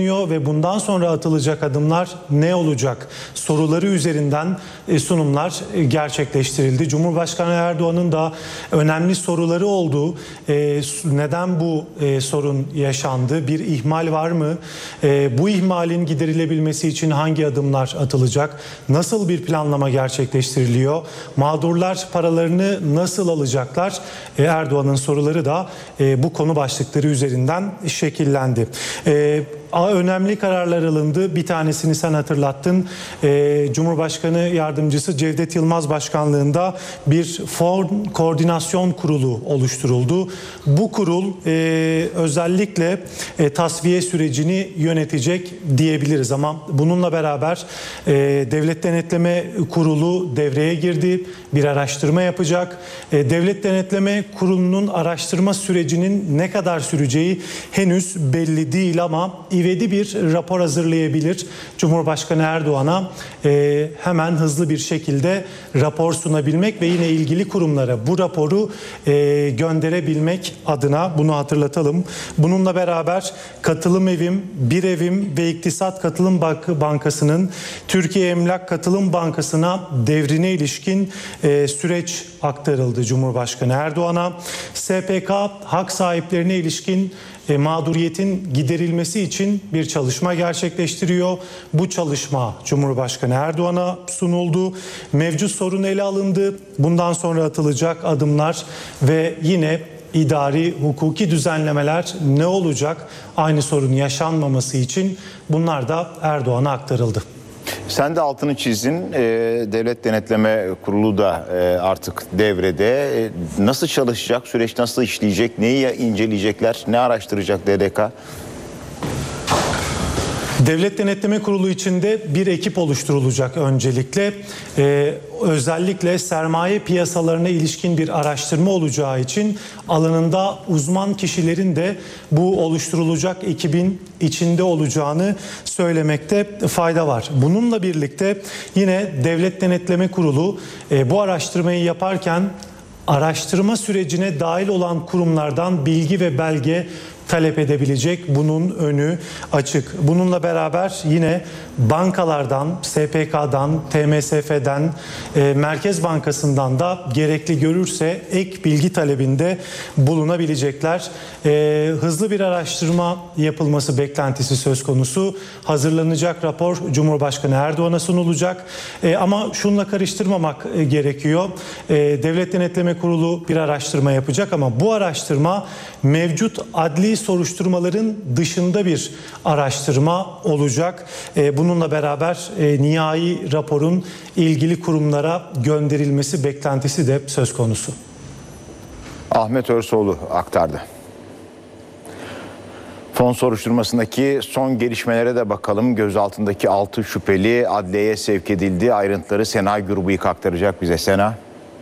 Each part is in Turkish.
bekleniyor ve bundan sonra atılacak adımlar ne olacak soruları üzerinden sunumlar gerçekleştirildi. Cumhurbaşkanı Erdoğan'ın da önemli soruları oldu. Neden bu sorun yaşandı? Bir ihmal var mı? Bu ihmalin giderilebilmesi için hangi adımlar atılacak? Nasıl bir planlama gerçekleştiriliyor? Mağdurlar paralarını nasıl alacaklar? Erdoğan'ın soruları da bu konu başlıkları üzerinden şekillendi. Önemli kararlar alındı. Bir tanesini sen hatırlattın. Cumhurbaşkanı Yardımcısı Cevdet Yılmaz başkanlığında bir Fon Koordinasyon Kurulu oluşturuldu. Bu kurul özellikle tasfiye sürecini yönetecek diyebiliriz ama bununla beraber Devlet Denetleme Kurulu devreye girdi. Bir araştırma yapacak. Devlet Denetleme Kurulu'nun araştırma sürecinin ne kadar süreceği henüz belli değil ama ivedi bir rapor hazırlayabilir. Cumhurbaşkanı Erdoğan'a hemen hızlı bir şekilde rapor sunabilmek ve yine ilgili kurumlara bu raporu gönderebilmek adına bunu hatırlatalım. Bununla beraber Katılım Evim, Bir Evim ve İktisat Katılım Bankası'nın Türkiye Emlak Katılım Bankası'na devrine ilişkin süreç aktarıldı Cumhurbaşkanı Erdoğan'a. SPK hak sahiplerine ilişkin mağduriyetin giderilmesi için bir çalışma gerçekleştiriyor. Bu çalışma Cumhurbaşkanı Erdoğan'a sunuldu. Mevcut sorun ele alındı. Bundan sonra atılacak adımlar ve yine idari, hukuki düzenlemeler ne olacak? Aynı sorun yaşanmaması için bunlar da Erdoğan'a aktarıldı. Sen de altını çizdin. Devlet Denetleme Kurulu da artık devrede. Nasıl çalışacak? Süreç nasıl işleyecek? Neyi inceleyecekler? Ne araştıracak DDK? Devlet Denetleme Kurulu içinde bir ekip oluşturulacak öncelikle. Özellikle sermaye piyasalarına ilişkin bir araştırma olacağı için alanında uzman kişilerin de bu oluşturulacak ekibin içinde olacağını söylemekte fayda var. Bununla birlikte yine Devlet Denetleme Kurulu bu araştırmayı yaparken araştırma sürecine dahil olan kurumlardan bilgi ve belge talep edebilecek. Bunun önü açık. Bununla beraber yine bankalardan, SPK'dan, TMSF'den, Merkez Bankası'ndan da gerekli görürse ek bilgi talebinde bulunabilecekler. Hızlı bir araştırma yapılması beklentisi söz konusu. Hazırlanacak rapor Cumhurbaşkanı Erdoğan'a sunulacak. Ama şununla karıştırmamak gerekiyor. Devlet Denetleme Kurulu bir araştırma yapacak ama bu araştırma mevcut adli soruşturmaların dışında bir araştırma olacak. Bununla beraber nihai raporun ilgili kurumlara gönderilmesi beklentisi de söz konusu. Ahmet Örsoğlu aktardı. Fon soruşturmasındaki son gelişmelere de bakalım. Gözaltındaki 6 şüpheli adliyeye sevk edildi. Ayrıntıları Sena Gürbüyük aktaracak bize. Sena.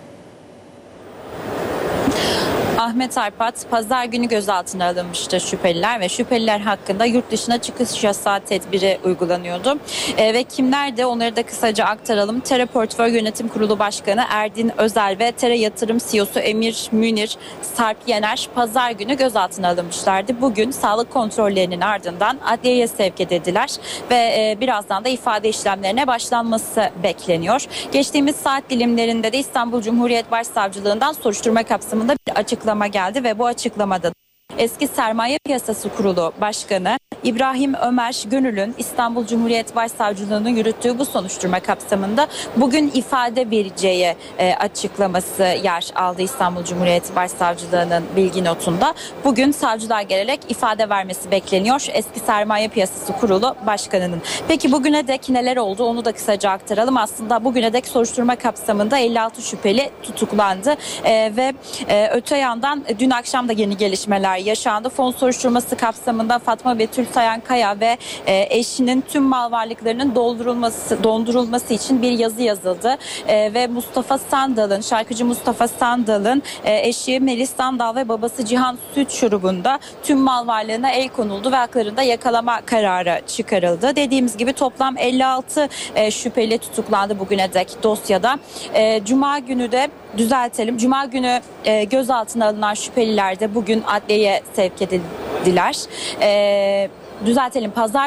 Ahmet Arpat pazar günü gözaltına alınmıştı şüpheliler ve şüpheliler hakkında yurt dışına çıkış yasağı tedbiri uygulanıyordu. Ve kimler de onları da kısaca aktaralım. TERA Portföy Yönetim Kurulu Başkanı Erdin Özel ve TERA Yatırım CEO'su Emir Münir, Sarp Yener pazar günü gözaltına alınmışlardı. Bugün sağlık kontrollerinin ardından adliyeye sevk edildiler ve birazdan da ifade işlemlerine başlanması bekleniyor. Geçtiğimiz saat dilimlerinde de İstanbul Cumhuriyet Başsavcılığından soruşturma kapsamında bir açıklama geldi ve bu açıklamada eski Sermaye Piyasası Kurulu Başkanı İbrahim Ömer Gönül'ün İstanbul Cumhuriyet Başsavcılığı'nın yürüttüğü bu soruşturma kapsamında bugün ifade vereceği açıklaması yer aldı İstanbul Cumhuriyet Başsavcılığı'nın bilgi notunda. Bugün savcılığa gelerek ifade vermesi bekleniyor eski Sermaye Piyasası Kurulu Başkanı'nın. Peki bugüne dek neler oldu onu da kısaca aktaralım. Aslında bugüne dek soruşturma kapsamında 56 şüpheli tutuklandı ve öte yandan dün akşam da yeni gelişmeler yaşandı. Fon soruşturması kapsamında Fatma Betül Sayankaya ve eşinin tüm mal varlıklarının dondurulması için bir yazı yazıldı. Ve Mustafa Sandal'ın, şarkıcı Mustafa Sandal'ın eşi Melis Sandal ve babası Cihan Süt Şurubu'nda tüm mal varlığına el konuldu ve haklarında yakalama kararı çıkarıldı. Dediğimiz gibi toplam 56 şüpheli tutuklandı bugüne dek dosyada. Cuma günü de düzeltelim. Cuma günü gözaltına alınan şüpheliler de bugün adliyeye sevk edildiler. Düzeltelim. Pazar